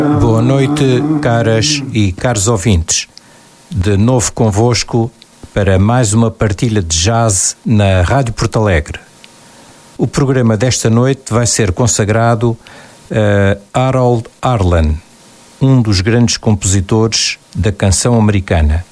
Boa noite, caras e caros ouvintes. De novo convosco para mais uma partilha de jazz na Rádio Porto Alegre. O programa desta noite vai ser consagrado a Harold Arlen, um dos grandes compositores da canção americana.